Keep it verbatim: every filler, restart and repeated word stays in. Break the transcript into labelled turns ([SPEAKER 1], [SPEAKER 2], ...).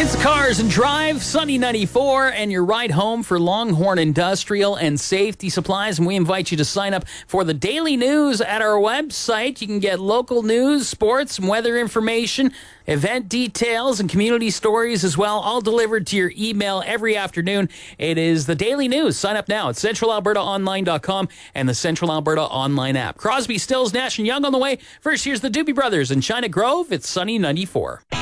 [SPEAKER 1] It's Cars and Drive, Sunny ninety-four, and your ride home for Longhorn Industrial and Safety Supplies. And we invite you to sign up for the daily news at our website. You can get local news, sports, and weather information, event details, and community stories as well, all delivered to your email every afternoon. It is the daily news. Sign up now at central alberta online dot com and the Central Alberta Online app. Crosby, Stills, Nash and Young on the way. First, here's the Doobie Brothers in China Grove. It's Sunny ninety-four.